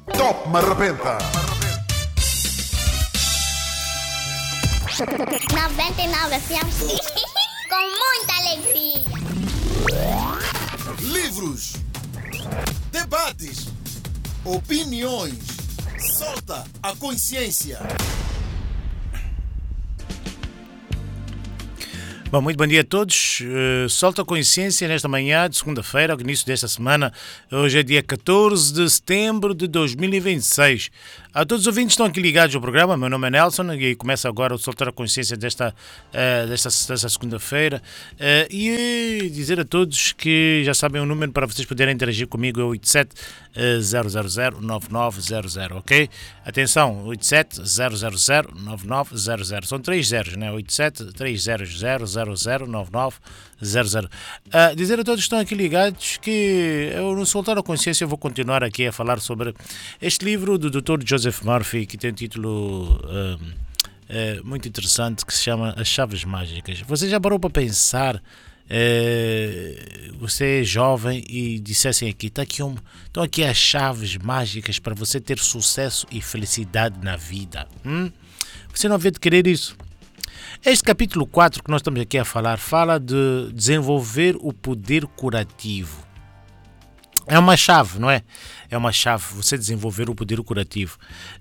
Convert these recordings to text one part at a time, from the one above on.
Top me arrebenta. 99 FM. Com muita alegria. Livros, debates, opiniões. Solta a consciência. Bom, muito bom dia a todos. Solta a consciência nesta manhã de segunda-feira, ao início desta semana. Hoje é dia 14 de setembro de 2026. A todos os ouvintes que estão aqui ligados ao programa, meu nome é Nelson e começa agora o Soltar a Consciência desta segunda-feira. E dizer a todos que já sabem o número para vocês poderem interagir comigo é 87 000 9900, ok? Atenção, 87 000 9900. São 3 zeros, né? 87 300 009900. Dizer a todos que estão aqui ligados que eu no Soltar a Consciência eu vou continuar aqui a falar sobre este livro do Dr. Joseph Murphy, que tem um título muito interessante, que se chama As Chaves Mágicas. Você já parou para pensar, você é jovem e dissessem aqui, estão aqui as chaves mágicas para você ter sucesso e felicidade na vida. Você não havia de querer isso? Este capítulo 4 que nós estamos aqui a falar fala de desenvolver o poder curativo. É uma chave, não é? É uma chave, você desenvolver o poder curativo.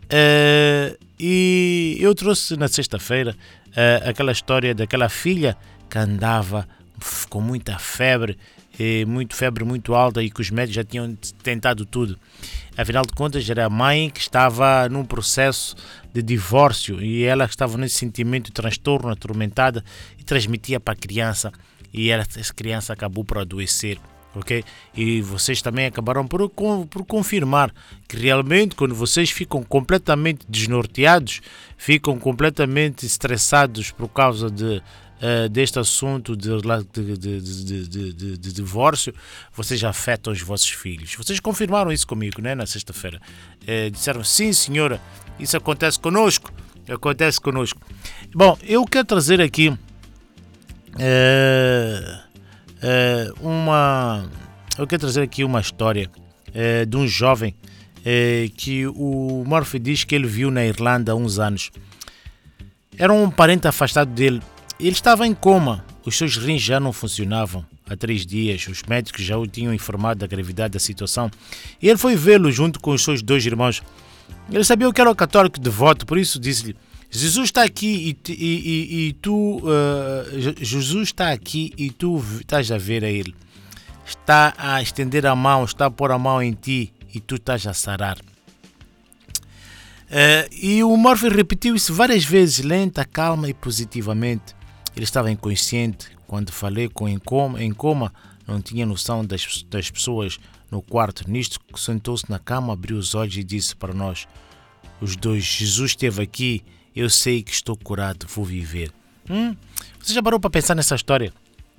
E eu trouxe na sexta-feira aquela história daquela filha que andava com muita febre muito alta e que os médicos já tinham tentado tudo. Afinal de contas, era a mãe que estava num processo de divórcio e ela estava nesse sentimento de transtorno, atormentada, e transmitia para a criança, e essa criança acabou por adoecer. Okay? E vocês também acabaram por confirmar que realmente quando vocês ficam completamente desnorteados, ficam completamente estressados por causa deste assunto de divórcio, vocês afetam os vossos filhos. Vocês confirmaram isso comigo, né, na sexta-feira. Disseram, sim senhora, isso acontece conosco. Bom, eu quero trazer aqui uma história de um jovem que o Murphy diz que ele viu na Irlanda há uns anos. Era um parente afastado dele. Ele estava em coma, os seus rins já não funcionavam há 3 dias, os médicos já o tinham informado da gravidade da situação e ele foi vê-lo junto com os seus 2 irmãos. Ele sabia que era o católico devoto, por isso disse-lhe, Jesus está aqui e tu estás a ver a ele, está a estender a mão, está a pôr a mão em ti e tu estás a sarar. E o Murphy repetiu isso várias vezes, lenta, calma e positivamente. Ele estava inconsciente. Quando falei em coma, não tinha noção das pessoas no quarto. Nisto, sentou-se na cama, abriu os olhos e disse para nós, os 2, Jesus esteve aqui, eu sei que estou curado, vou viver. Você já parou para pensar nessa história?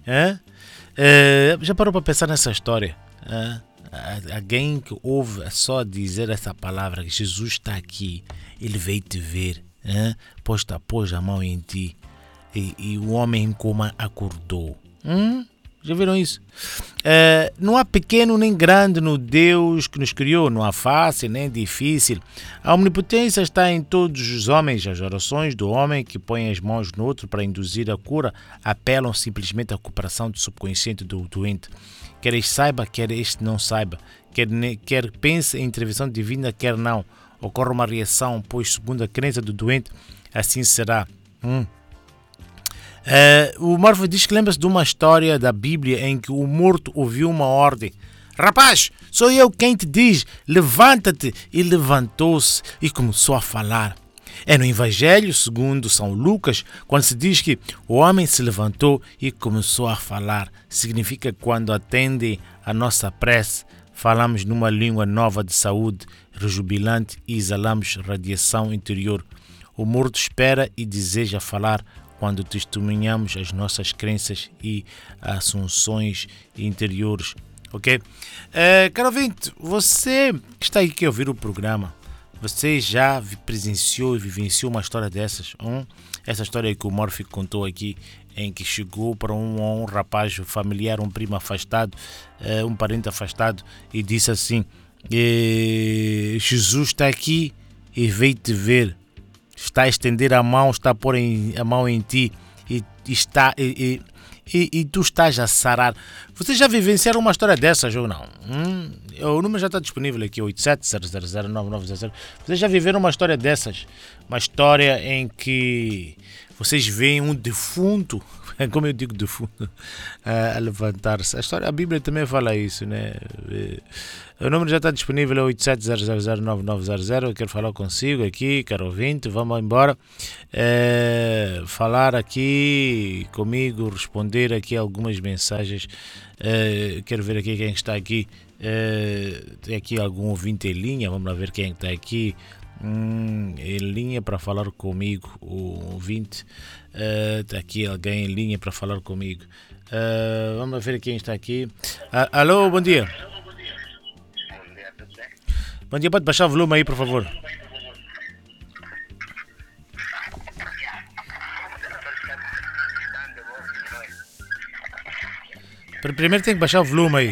Já parou para pensar nessa história? Alguém que ouve só dizer essa palavra, que Jesus está aqui, ele veio te ver, pôs a mão em ti e o homem em coma acordou. Já viram isso? Não há pequeno nem grande no Deus que nos criou, não há fácil nem difícil. A omnipotência está em todos os homens. As orações do homem que põe as mãos no outro para induzir a cura apelam simplesmente à cooperação do subconsciente do doente. Quer este saiba, quer este não saiba, quer pense em intervenção divina, quer não. Ocorre uma reação, pois segundo a crença do doente, assim será. O Murphy diz que lembra-se de uma história da Bíblia em que o morto ouviu uma ordem. Rapaz, sou eu quem te diz, levanta-te. E levantou-se e começou a falar. É no Evangelho, segundo São Lucas, quando se diz que o homem se levantou e começou a falar. Significa que quando atendem a nossa prece, falamos numa língua nova de saúde, rejubilante e exalamos radiação interior. O morto espera e deseja falar quando testemunhamos as nossas crenças e assunções interiores. Ok? Caro ouvinte, você que está aqui a ouvir o programa, você já presenciou e vivenciou uma história dessas? Essa história que o Murphy contou aqui, em que chegou para um rapaz familiar, um primo afastado, um parente afastado, e disse assim, Jesus está aqui e veio te ver. Está a estender a mão, está a pôr a mão em ti e tu estás a sarar. Vocês já vivenciaram uma história dessas ou não? O número já está disponível aqui, 87000990. Vocês já viveram uma história dessas? Uma história em que vocês veem um defunto, como eu digo defunto, a levantar-se. A Bíblia também fala isso, né? O número já está disponível, é 87000990. Eu quero falar consigo aqui, caro ouvinte. Vamos embora. Falar aqui comigo, responder aqui algumas mensagens. Quero ver aqui quem está aqui. Tem aqui algum ouvinte em linha. Vamos lá ver quem está aqui em linha para falar comigo. O ouvinte. Está aqui alguém em linha para falar comigo. Vamos lá ver quem está aqui. Alô, bom dia. Bom dia, pode baixar o volume aí, por favor. Primeiro tem que baixar o volume aí.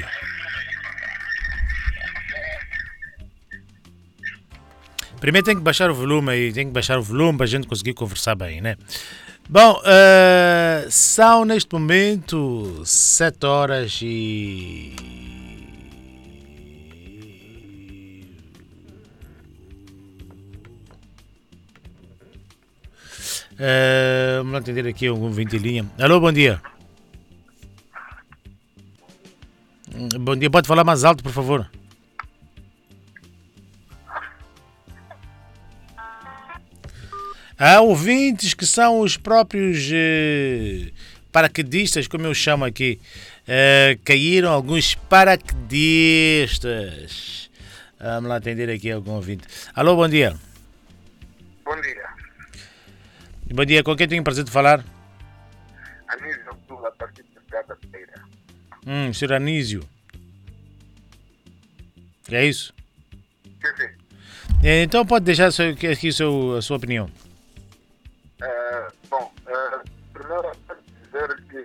Primeiro tem que baixar o volume aí. Tem que baixar o volume para a gente conseguir conversar bem, né? Bom, são neste momento 7 horas e... vamos atender aqui algum ouvinte em linha. Alô, bom dia. Bom dia, pode falar mais alto, por favor. Há ouvintes que são os próprios paraquedistas, como eu chamo aqui. Caíram alguns paraquedistas. Vamos lá atender aqui algum ouvinte. Alô, bom dia. Bom dia. Bom dia, com quem tenho o prazer de falar? Anísio Abdul, a partir de Estrada Feira. Sr. Anísio. É isso? Sim. Então pode deixar aqui a sua opinião. Primeiro dizer que,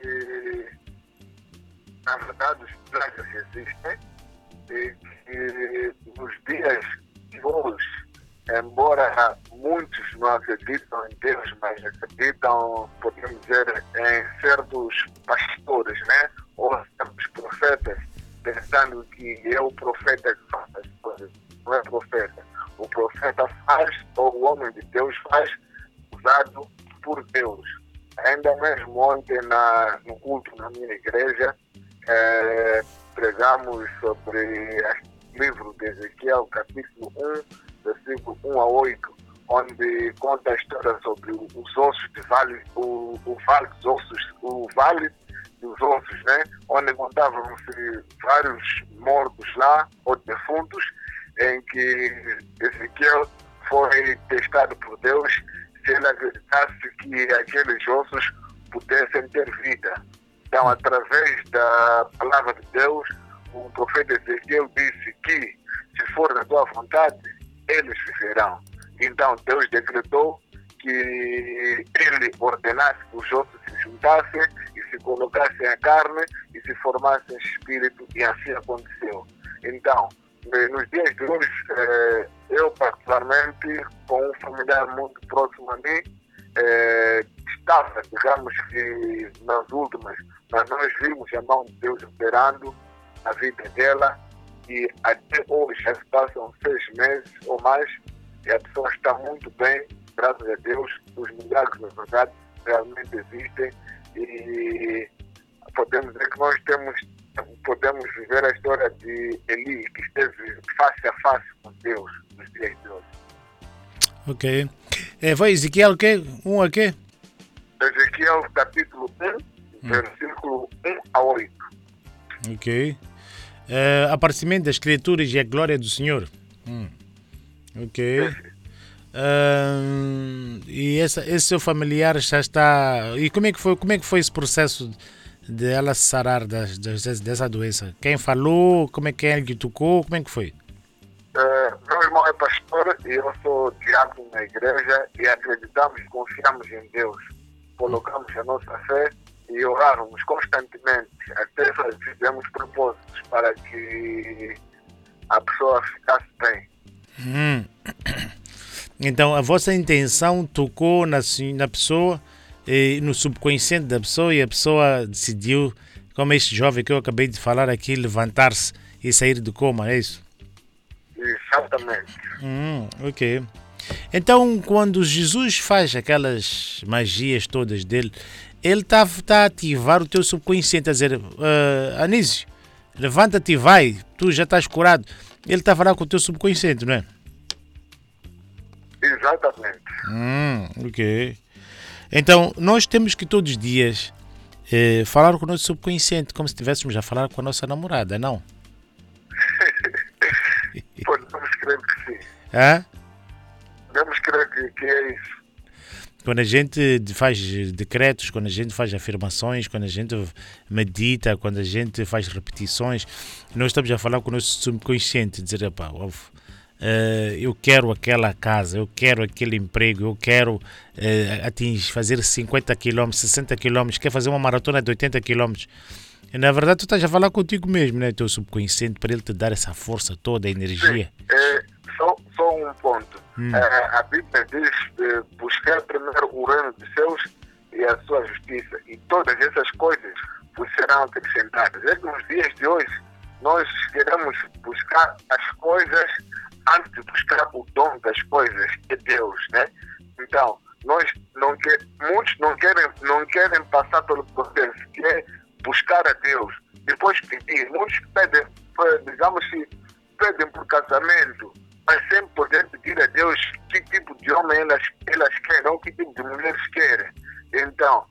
na verdade, os plágios existem e que nos dias de hoje, embora muitos não acreditam em Deus, mas acreditam, podemos dizer, em certos pastores, né? Ou certos profetas, pensando que é o profeta que faz as coisas. Não é profeta. O profeta faz, ou o homem de Deus faz, usado por Deus. Ainda mesmo ontem no culto na minha igreja, pregamos sobre o livro de Ezequiel, capítulo 1, versículo 1 a 8, onde conta a história sobre os ossos de vale, o vale dos ossos, né? Onde encontravam-se vários mortos lá, ou defuntos, em que Ezequiel foi testado por Deus se ele acreditasse que aqueles ossos pudessem ter vida. Então, através da palavra de Deus, o profeta Ezequiel disse que, se for da tua vontade, eles viverão. Então, Deus decretou que ele ordenasse que os ossos se juntassem e se colocassem a carne e se formassem espírito, e assim aconteceu. Então, nos dias de hoje, eu particularmente, com um familiar muito próximo a mim, estava, digamos que nas últimas, mas nós vimos a mão de Deus operando na vida dela, e até hoje já se passam 6 meses ou mais, e a pessoa está muito bem, graças a Deus. Os milagres, na verdade, realmente existem, e podemos dizer que nós podemos viver a história de Eli, que esteve face a face com Deus nos dias de hoje. Ok. Foi Ezequiel o quê? 1 a quê? Ezequiel capítulo 1, versículo 1 a 8. Ok. Aparecimento das criaturas e a glória do Senhor. Ok. E esse seu familiar já está... E como é que foi esse processo de ela se sarar dessa doença? Quem falou? Como é que ele tocou? Como é que foi? Meu irmão é pastor e eu sou diácono na igreja, e acreditamos e confiamos em Deus. Colocamos a nossa fé e orávamos constantemente. Até fizemos propósitos para que a pessoa ficasse bem. Então a vossa intenção tocou na pessoa, no subconsciente da pessoa, e a pessoa decidiu, como este jovem que eu acabei de falar aqui, levantar-se e sair do coma, é isso? Exatamente. Ok. Então, quando Jesus faz aquelas magias todas dele, ele está a ativar o teu subconsciente, a dizer, Anísio, levanta-te e vai, tu já estás curado. Ele está a falar com o teu subconsciente, não é? Exatamente. Ok. Então, nós temos que todos os dias falar com o nosso subconsciente, como se estivéssemos a falar com a nossa namorada, não? Podemos crer que sim. Hã? Podemos crer que é isso. Quando a gente faz decretos, quando a gente faz afirmações, quando a gente medita, quando a gente faz repetições, nós estamos a falar com o nosso subconsciente, dizer, eu quero aquela casa, eu quero aquele emprego, eu quero fazer 50 km, 60 km, quer fazer uma maratona de 80 km. E, na verdade, tu estás a falar contigo mesmo, né? Teu subconsciente, para ele te dar essa força toda, a energia. Sim, só um ponto. A Bíblia diz buscar primeiro o reino dos céus e a sua justiça, e todas essas coisas vos serão acrescentadas. É que nos dias de hoje nós queremos buscar as coisas antes de buscar o dom das coisas, que é Deus, né? Então, muitos não querem passar pelo processo, que é buscar a Deus, depois pedir. Muitos pedem, digamos que pedem por casamento, mas sem poder pedir a Deus que tipo de homem elas querem, ou que tipo de mulheres querem. Então,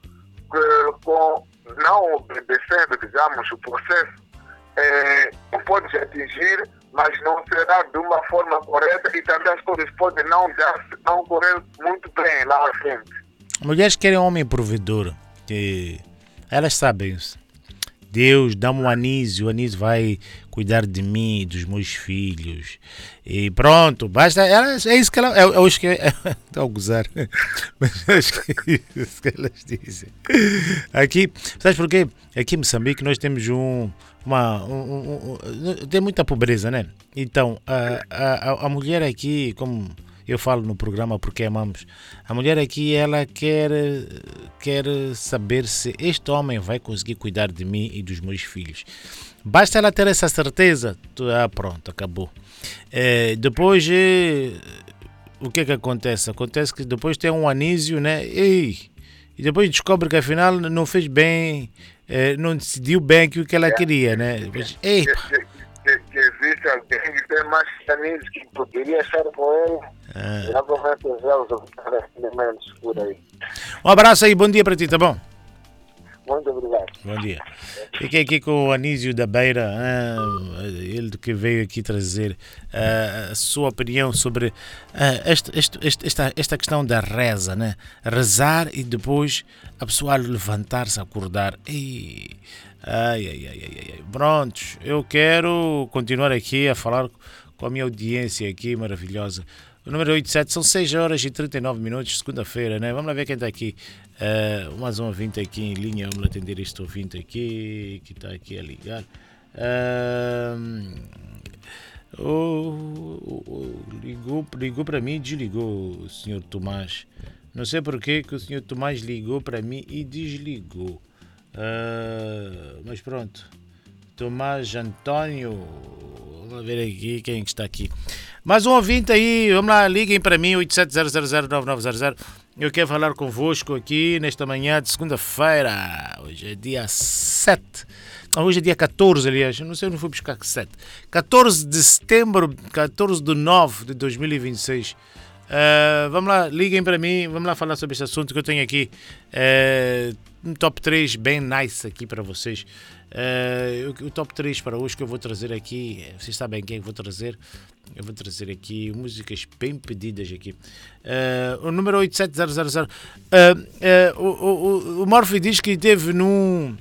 não obedecendo, digamos, o processo, tu podes atingir, mas não será de uma forma correta, e também as coisas podem não correr muito bem lá à frente. Mulheres querem homem provedor, que elas sabem isso. Deus, dá-me um Anísio, o Anísio vai cuidar de mim e dos meus filhos. E pronto, basta. É isso que ela. Estou a gozar. Mas acho que é isso que elas dizem. Aqui, sabes porquê? Aqui em Moçambique nós temos tem muita pobreza, né? Então, a mulher aqui, como eu falo no programa Porque Amamos, a mulher aqui, ela quer saber se este homem vai conseguir cuidar de mim e dos meus filhos. Basta ela ter essa certeza, pronto, acabou. Depois, o que acontece? Acontece que depois tem um Anísio, né? E depois descobre que afinal não fez bem, não decidiu bem o que ela queria, né? Depois, que existe alguém que tem mais Anísio que poderia estar com ele. Já começa os elementos por aí. Um abraço aí, bom dia para ti, tá bom? Muito obrigado. Bom dia. Fiquei aqui com o Anísio da Beira, ele que veio aqui trazer a sua opinião sobre esta questão da reza, né? Rezar e depois a pessoa levantar-se, acordar. Prontos, eu quero continuar aqui a falar com a minha audiência aqui maravilhosa. O número 87, são 6 horas e 39 minutos, segunda-feira, né? Vamos lá ver quem está aqui. Mais um ouvinte aqui em linha, vamos atender este ouvinte aqui, que está aqui a ligar. Ligou para mim e desligou o senhor Tomás. Não sei porquê que o senhor Tomás ligou para mim e desligou. Mas pronto. Tomás Antônio, vamos ver aqui quem está aqui. Mais um ouvinte aí, vamos lá, liguem para mim, 87009900. Eu quero falar convosco aqui nesta manhã de segunda-feira. Hoje é dia 7. Hoje é dia 14, aliás, não sei onde fui buscar 7. 14 de setembro, 14 de 9 de 2026. Vamos lá, liguem para mim, vamos lá falar sobre este assunto que eu tenho aqui. Um top 3 bem nice aqui para vocês. O top 3 para hoje que eu vou trazer aqui, vocês sabem quem eu vou trazer? Eu vou trazer aqui músicas bem pedidas aqui. O número 87000. O Murphy diz que esteve no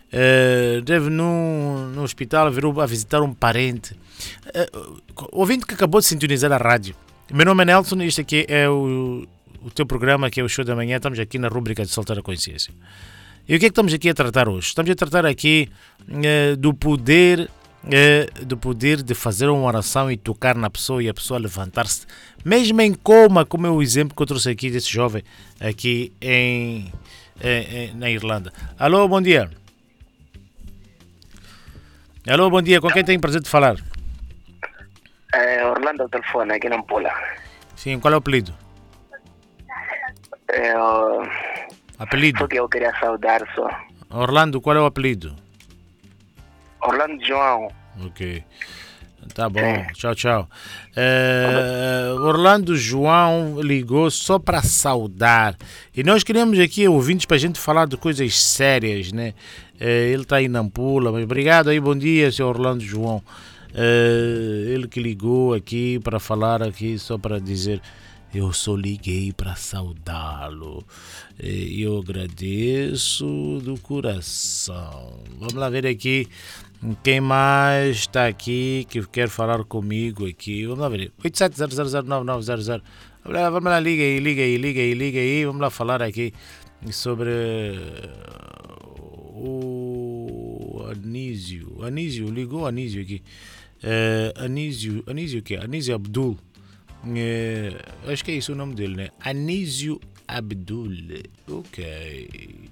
hospital, virou a visitar um parente. Ouvinte que acabou de sintonizar a rádio. Meu nome é Nelson e este aqui é o teu programa, que é o Show da Manhã. Estamos aqui na rúbrica de Soltar a Consciência. E o que é que estamos aqui a tratar hoje? Estamos a tratar aqui do poder do poder de fazer uma oração e tocar na pessoa e a pessoa levantar-se, mesmo em coma, como é o exemplo que eu trouxe aqui desse jovem aqui na Irlanda. Alô, bom dia. Alô, bom dia. Com quem tem prazer de falar? Orlando ao telefone, aqui na Pula. Sim, qual é o apelido? Apelido? Só que eu queria saudar só. Orlando, qual é o apelido? Orlando João. Ok. Tá bom. Tchau, tchau. Orlando João ligou só para saudar. E nós queremos aqui ouvintes para a gente falar de coisas sérias, né? Ele está aí na Ampula, mas obrigado aí, bom dia, seu Orlando João. Ele que ligou aqui para falar aqui, só para dizer, eu só liguei para saudá-lo. Eu agradeço do coração. Vamos lá ver aqui quem mais está aqui que quer falar comigo aqui. Vamos lá ver. 87009900. Vamos lá, liga aí. Vamos lá falar aqui sobre o Anísio. Anísio, ligou Anísio aqui. Anísio o quê? Anísio Abdul. Acho que é isso o nome dele, né? Anísio Abdul. Ok.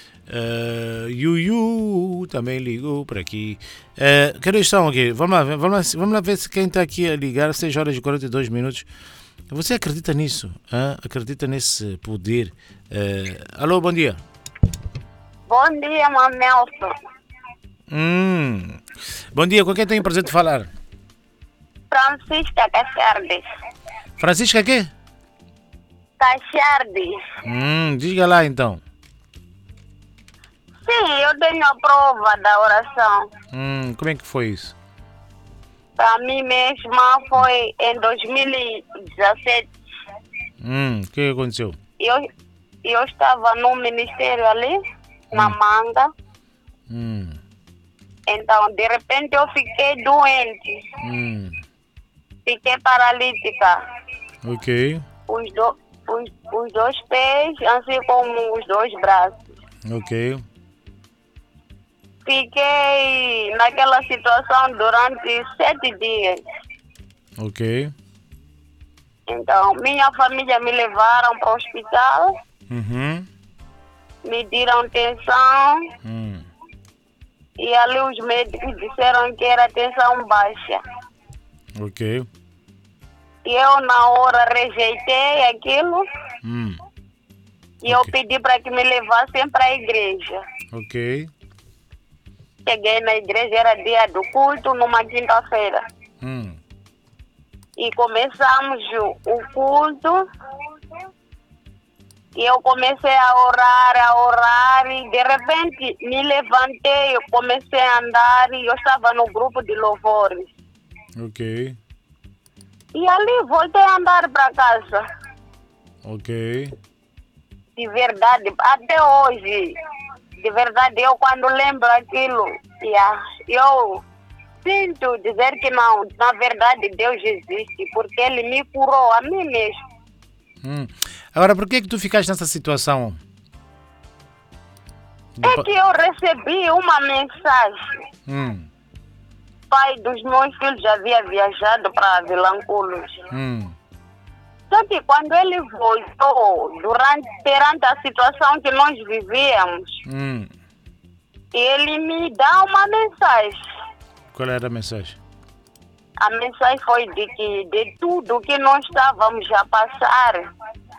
Yuyu também ligou para aqui. Que eles estão aqui? Vamos lá ver se quem está aqui a ligar. 6 horas e 42 minutos. Você acredita nisso? Acredita nesse poder? Alô, bom dia. Bom dia, Mamelson. Bom dia, com quem tem o prazer de falar? Francisca Cachardes. Francisca quê? Cachardes. Diga lá então. Sim, eu tenho a prova da oração. Como é que foi isso? Para mim mesma foi em 2017. O que aconteceu? Eu estava no ministério ali, na Manga. Então, de repente, eu fiquei doente. Fiquei paralítica. Ok. Os 2 pés, assim como os 2 braços. Ok. Fiquei naquela situação durante 7 dias. Ok. Então, minha família me levaram para o hospital. Me deram atenção. E ali os médicos disseram que era tensão baixa. Ok. E eu na hora rejeitei aquilo. E eu pedi para que me levassem para a igreja. Ok. Cheguei na igreja, era dia do culto, numa quinta-feira. E começamos o culto. E eu comecei a orar, e de repente me levantei, eu comecei a andar e eu estava no grupo de louvores. Ok. E ali voltei a andar para casa. Ok. De verdade, até hoje, de verdade, eu quando lembro aquilo, eu sinto dizer que não, na verdade Deus existe, porque Ele me curou a mim mesmo. Agora, por que tu ficaste nessa situação? É que eu recebi uma mensagem. O pai dos meus filhos já havia viajado para Vilanculos. Só que quando ele voltou, perante a situação que nós vivíamos, ele me dá uma mensagem. Qual era a mensagem? A mensagem foi de que de tudo que nós estávamos a passar,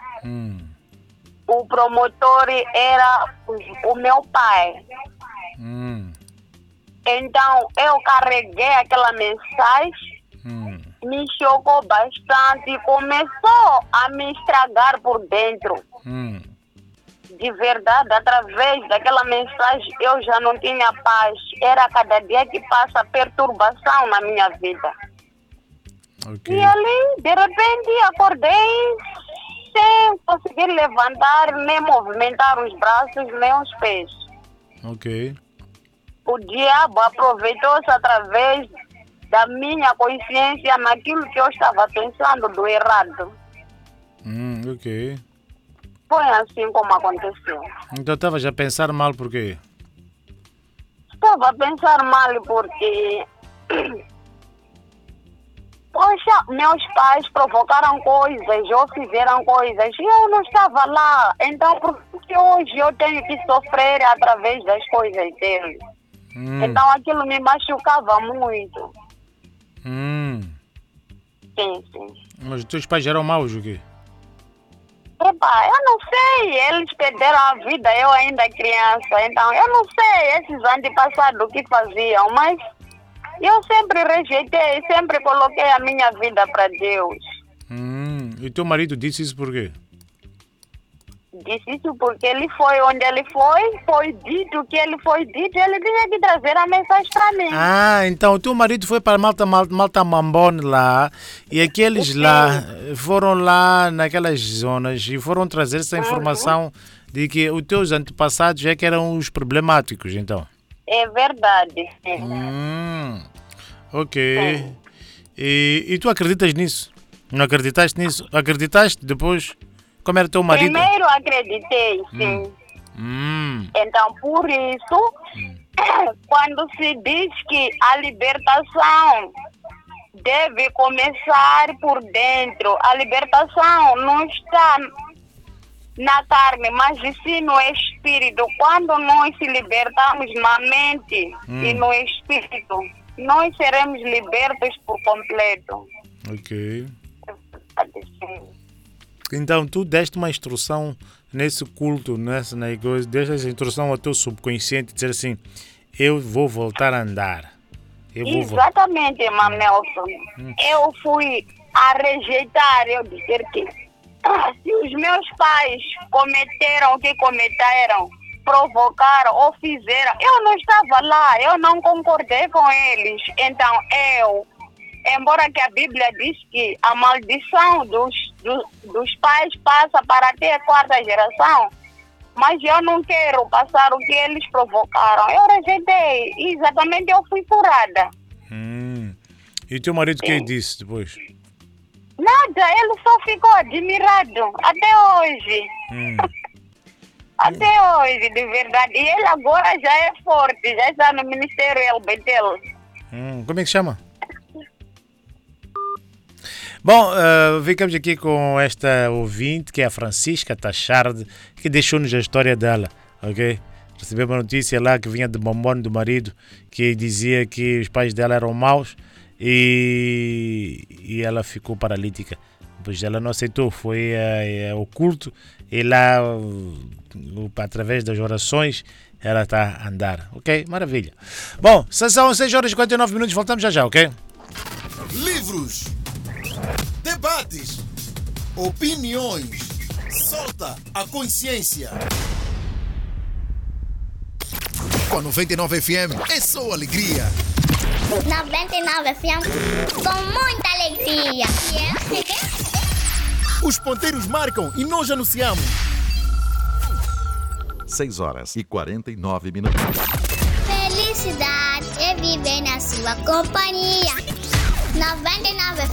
o promotor era o meu pai. Então eu carreguei aquela mensagem, me chocou bastante e começou a me estragar por dentro. De verdade, através daquela mensagem eu já não tinha paz. Era cada dia que passa perturbação na minha vida. Okay. E ali, de repente, acordei sem conseguir levantar, nem movimentar os braços, nem os pés. Ok. O diabo aproveitou-se através da minha consciência naquilo que eu estava pensando do errado. Ok. Foi assim como aconteceu. Então estavas a pensar mal por quê? Estava a pensar mal porque Poxa, meus pais provocaram coisas ou fizeram coisas e eu não estava lá. Então, por que hoje eu tenho que sofrer através das coisas deles? Então, aquilo me machucava muito. Sim. Mas os teus pais eram maus, o quê? Epa, eu não sei. Eles perderam a vida, eu ainda criança. Então, eu não sei esses antepassados o que faziam, mas eu sempre rejeitei, sempre coloquei a minha vida para Deus. E teu marido disse isso por quê? Disse isso porque ele foi onde ele foi dito o que ele foi dito, ele tinha que trazer a mensagem para mim. Então o teu marido foi para Malta Mambone lá, e aqueles lá foram lá naquelas zonas e foram trazer essa informação de que os teus antepassados é que eram os problemáticos, então. É verdade. Ok. E tu acreditas nisso? Não acreditaste nisso? Acreditaste depois? Como era teu marido? Primeiro acreditei, sim. Então, por isso, quando se diz que a libertação deve começar por dentro, a libertação não está na carne, mas sim no espírito. Quando nós se libertamos na mente e no espírito, nós seremos libertos por completo. Ok. Então, tu deste uma instrução nesse culto, nessa coisa, deste essa instrução ao teu subconsciente, dizer assim, eu vou voltar a andar. Exatamente, irmão Nelson. Eu fui a rejeitar, eu dizer que se os meus pais cometeram o que cometeram, provocaram ou fizeram, eu não estava lá, eu não concordei com eles. Então, embora que a Bíblia diz que a maldição dos pais passa para até a 4ª geração, mas eu não quero passar o que eles provocaram. Eu rejeitei, exatamente, eu fui curada. E o teu marido o que disse depois? Nada, ele só ficou admirado, até hoje. Até hoje, de verdade. E ele agora já é forte, já está no Ministério El Betel. Como é que chama? Bom, ficamos aqui com esta ouvinte, que é a Francisca Tacharde, que deixou-nos a história dela, ok? Recebeu uma notícia lá que vinha de bombone do marido, que dizia que os pais dela eram maus e ela ficou paralítica. Pois ela não aceitou, foi ao culto e lá, através das orações, ela está a andar, ok? Maravilha. Bom, são 6h59, voltamos já, ok? Livros, debates, opiniões. Solta a consciência. Com a 99 FM é só alegria. 99 FM com muita alegria. Os ponteiros marcam e nós anunciamos. 6h49. Felicidade é viver na sua companhia. 99